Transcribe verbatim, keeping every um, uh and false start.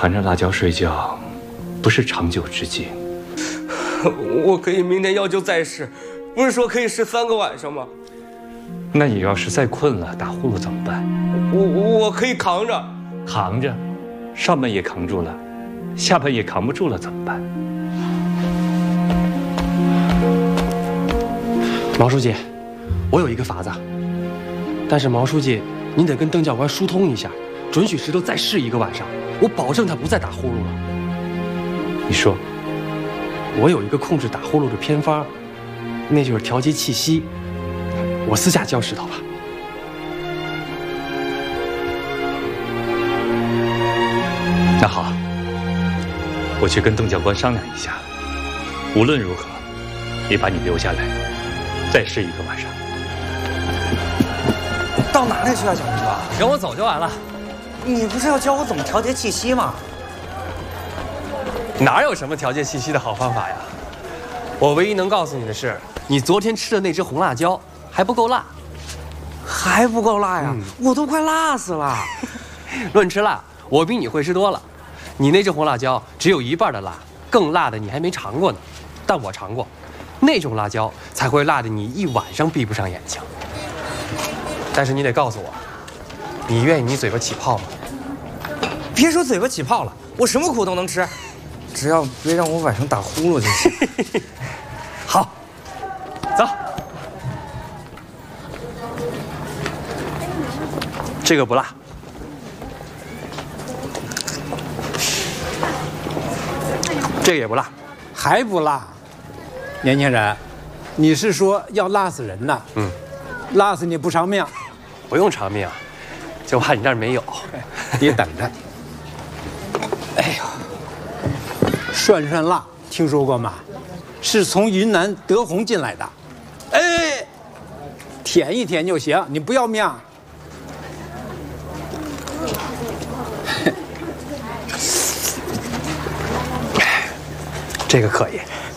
含着辣椒睡觉，不是长久之计。 我可以明天要求再试，不是说可以试三个晚上吗？ 那你要是再困了，打呼噜怎么办？ 我我可以扛着， 扛着，上半夜扛住了，下半夜扛不住了怎么办？ 毛书记，我有一个法子，但是毛书记，您得跟邓教官疏通一下，准许石头再试一个晚上，我保证他不再打呼噜了。 你说， 我有一个控制打呼噜的偏方，那就是调节气息。我私下教石头吧。 那好，我去跟邓教官商量一下，无论如何，也把你留下来，再试一个晚上。 到哪里去啊，小明哥？ 跟我走就完了。 你不是要教我怎么调节气息吗？ 哪有什么调节气息的好方法呀？我唯一能告诉你的是，你昨天吃的那只红辣椒还不够辣， 还不够辣呀！嗯、我都快辣死了。 论吃辣，我比你会吃多了。你那只红辣椒只有一半的辣，更辣的你还没尝过呢。但我尝过，那种辣椒才会辣的你一晚上闭不上眼睛。但是你得告诉我，你愿意你嘴巴起泡吗？ 别说嘴巴起泡了，我什么苦都能吃，只要别让我晚上打呼噜就行。 好，走。这个不辣。这个也不辣， 还不辣。年轻人，你是说要辣死人呐？嗯，辣死你不偿命。 不用偿命，就怕你这儿没有。 你等着。哎呦，涮涮辣听说过吗？是从云南德宏进来的。哎，舔一舔就行，你不要命。 这个可以。